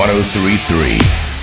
103.3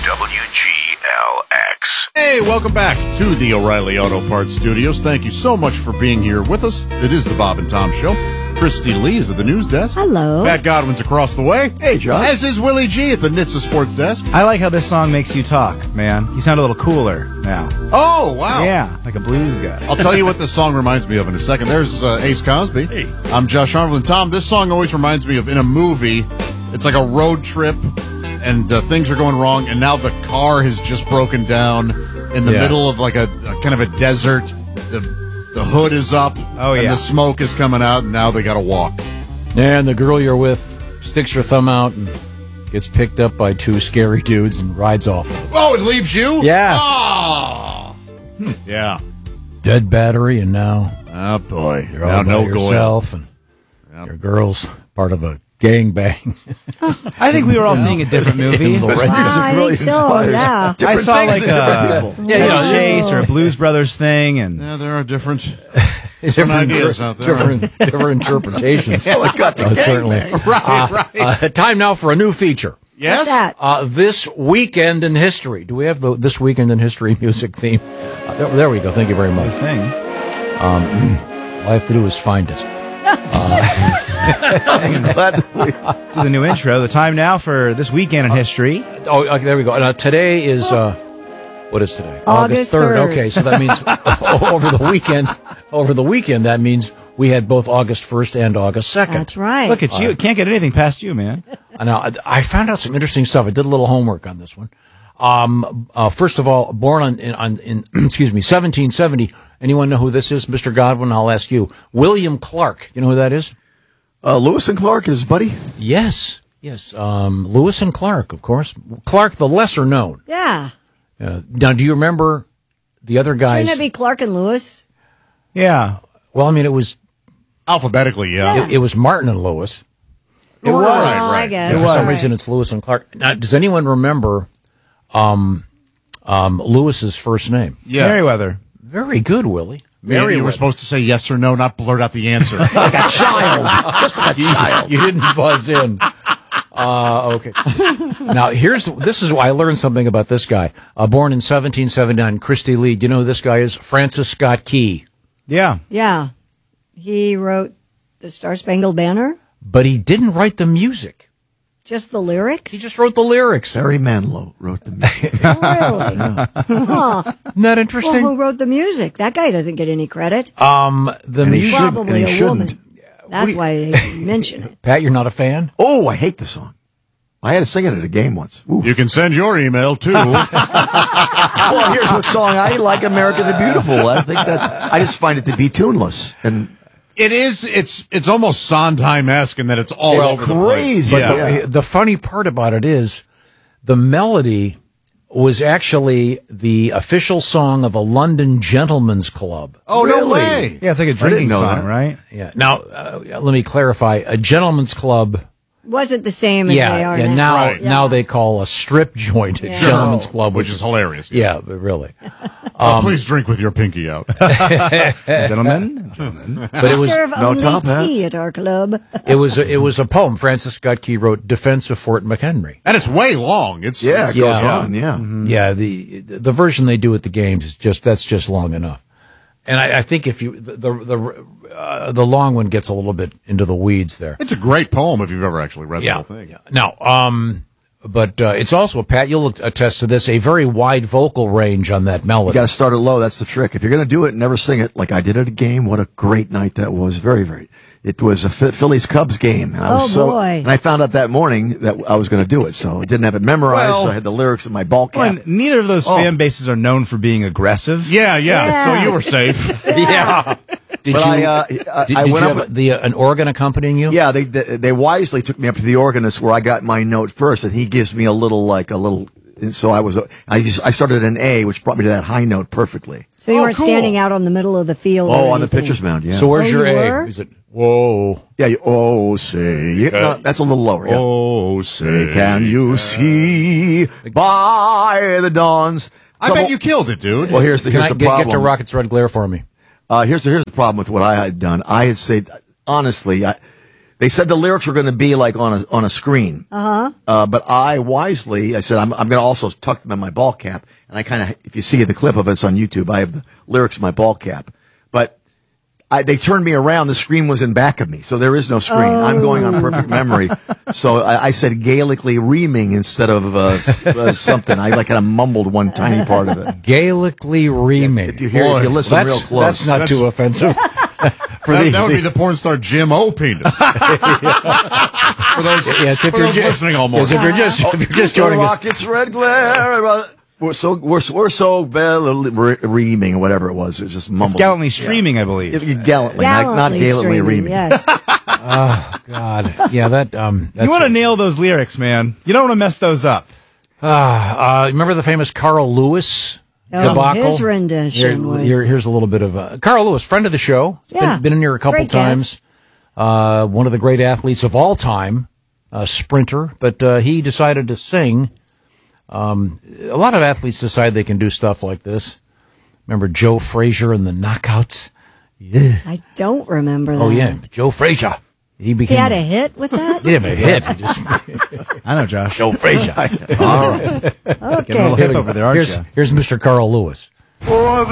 WGLX. Hey, welcome back to the O'Reilly Auto Parts Studios. Thank you so much for being here with us. It is the Bob and Tom Show. Christy Lee is at the news desk. Hello. Pat Godwin's across the way. Hey, John. As is Willie G at the NHTSA Sports Desk. I like how this song makes you talk, man. You sound a little cooler now. Oh, wow. Yeah, like a blues guy. I'll tell you what this song reminds me of in a second. There's Ace Cosby. Hey. I'm Josh Arnold. And Tom, this song always reminds me of in a movie. It's like a road trip, and things are going wrong, and now the car has just broken down in the middle of like a kind of a desert. The hood is up, and the smoke is coming out, and now they got to walk. And the girl you're with sticks her thumb out and gets picked up by two scary dudes and rides off. Oh, it leaves you? Yeah. Oh. Yeah. Dead battery, and now Oh, boy. you're all by yourself, and your girl's part of a gangbang. I think we were all seeing a different movie. The music really inspires yeah. I different saw things like in different people. a Chase or a Blues Brothers thing, and Yeah, there are different different ideas out there. different interpretations. Well, it got the Certainly. Right. Time now for a new feature. Yes? What's that? This weekend in history. Do we have the This Weekend in History music theme? There we go. Thank you very much. thing. All I have to do is find it. I'm glad that we... Do the new intro. The time now for this weekend in history. Okay, there we go. Now, today is, what is today? August 3rd. Okay, so that means over the weekend, that means we had both August 1st and August 2nd. That's right. Look at you. Can't get anything past you, man. Now, I found out some interesting stuff. I did a little homework on this one. First of all, born in 1770. Anyone know who this is? Mr. Godwin, I'll ask you. William Clark. You know who that is? Lewis and Clark, his buddy? Yes. Lewis and Clark, of course. Clark, the lesser known. Yeah. Now, do you remember the other guys? Shouldn't it be Clark and Lewis? Yeah. Well, I mean, it was Alphabetically, yeah. it was Martin and Lewis. It was. I guess. For some Right. reason, it's Lewis and Clark. Now, does anyone remember Lewis's first name? Yeah. Merriweather. Very good, Willie. Mary, you were supposed to say yes or no, not blurt out the answer. Like a child. Just like a child. You didn't buzz in. Okay. Now, this is why I learned something about this guy. Born in 1779, Christy Lee. Do you know who this guy is? Francis Scott Key. Yeah. Yeah. He wrote the Star Spangled Banner? But he didn't write the music. Just the lyrics? He just wrote the lyrics. Barry Manilow wrote the music. Oh, really? Huh. Isn't that interesting? Well, who wrote the music? That guy doesn't get any credit. The And he music. should- Probably and he a woman. shouldn't. That's why they mention it. Pat, you're not a fan? Oh, I hate the song. I had to sing it at a game once. Ooh. You can send your email, too. Well, here's what song I like, America the Beautiful. I just find it to be tuneless. And It is. It's almost Sondheim-esque in that it's all over the place. crazy. Yeah. The funny part about it is the melody was actually the official song of a London gentleman's club. Oh, no Really? way. Yeah, it's like a didn't drinking know song, that. right? Yeah. Now, let me clarify. A gentleman's club. Wasn't the same as they are Yeah. now. Now, Right. now they call a strip joint a gentleman's club, Which is hilarious. yeah, but really. Please drink with your pinky out. Gentlemen. But it We was serve no only top hats. tea at our club. it was a poem. Francis Scott Key wrote "Defense of Fort McHenry." And it's way long. It's Yeah, it goes Yeah. on, yeah. Yeah, the version they do at the games is that's long enough. And I think if you the long one gets a little bit into the weeds there. It's a great poem if you've ever actually read the Yeah. whole thing. Yeah. Now, but it's also, Pat, you'll attest to this, a very wide vocal range on that You melody. got to start it low. That's the trick. If you're going to do it, never sing it like I did at a game. What a great night that was. Very, very. It was a Phillies Cubs game. And I was boy. And I found out that morning that I was going to do it. So I didn't have it memorized. Well- so I had the lyrics in my ball Well, cap. and neither of those fan bases are known for being aggressive. Yeah. Yeah. So you were safe. Yeah. Did But you, I did went you up. have an organ accompanying you? Yeah, they wisely took me up to the organist where I got my note first, and he gives me a little. And so I started an A, which brought me to that high note perfectly. So you Oh, weren't cool. standing out on the middle of the field. or Oh, on the anything. pitcher's mound, yeah. So where's Oh, your you A? were? Is it, whoa. Yeah, say it. No, that's a little lower. Yeah. Oh, say. Can you see by the dawn's? I bet you killed it, dude. Well, here's the Can I problem. get to Rockets Red Glare for me? Here's the problem with what I had done. I had said honestly, They said the lyrics were going to be like on a screen. But I said, I'm going to also tuck them in my ball cap. And I kind of, if you see the clip of us on YouTube, I have the lyrics in my ball cap. But they turned me around. The screen was in back of me. So there is no screen. I'm going on perfect memory. So I said Gaelically reaming instead of something. I kind of mumbled one tiny part of it. Gaelically reaming. If you listen real close. That's not too offensive. That would be the porn star Jim O. Penis. For those, listening all morning. Yes, if you're just joining us. Rockets, red glare. We're so reaming or whatever it was. It was just mumbled. It's gallantly streaming, I believe. Gallantly, not gallantly reaming. Yes. Oh God, yeah. That's you want to nail those lyrics, man. You don't want to mess those up. Remember the famous Carl Lewis debacle? His rendition was. Here's a little bit of Carl Lewis, friend of the show. Been in here a couple times. One of the great athletes of all time, a sprinter. But he decided to sing. A lot of athletes decide they can do stuff like this. Remember Joe Frazier and the Knockouts? Yeah. I don't remember that. Oh, yeah. Joe Frazier. He had a hit with that? He had a hit. I know, Josh. Joe Frazier. All right. Okay. Getting a little hip over there, aren't you? Here's Mr. Carl Lewis.